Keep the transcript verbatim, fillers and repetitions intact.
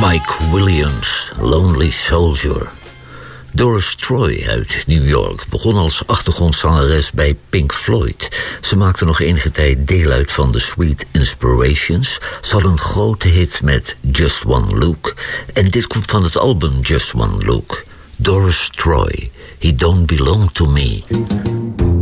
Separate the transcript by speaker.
Speaker 1: Mike Williams, Lonely Soldier. Doris Troy uit New York begon als achtergrondzangeres bij Pink Floyd. Ze maakte nog enige tijd deel uit van The Sweet Inspirations. Ze had een grote hit met Just One Look. En dit komt van het album Just One Look. Doris Troy, He Don't Belong to Me.